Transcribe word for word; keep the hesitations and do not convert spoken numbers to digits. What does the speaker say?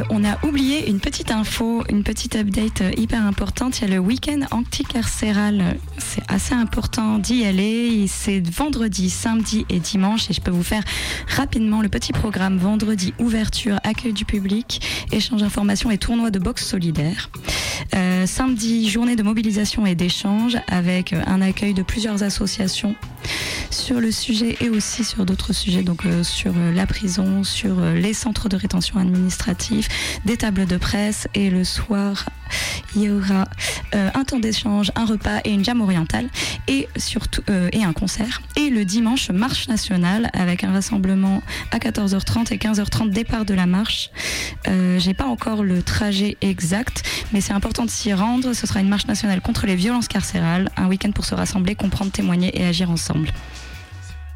on a oublié une petite info, une petite update hyper importante. Il y a le week-end anticarcéral. C'est assez important d'y aller. C'est vendredi, samedi et dimanche. Et je peux vous faire rapidement le petit programme. Vendredi, ouverture, accueil du public, échange d'informations et tournoi de boxe solidaire. Euh, samedi, journée de mobilisation et d'échange avec un accueil de plusieurs associations sur le sujet et aussi sur d'autres sujets, donc euh, sur euh, la prison, sur euh, les centres de rétention administratifs, des tables de presse, et le soir il y aura euh, un temps d'échange, un repas et une jam orientale et surtout euh, et un concert. Et le dimanche, marche nationale avec un rassemblement à quatorze heures trente et quinze heures trente, départ de la marche. Euh, j'ai pas encore le trajet exact, mais c'est important de s'y rendre. Ce sera une marche nationale contre les violences carcérales, un week-end pour se rassembler, comprendre, témoigner et agir ensemble.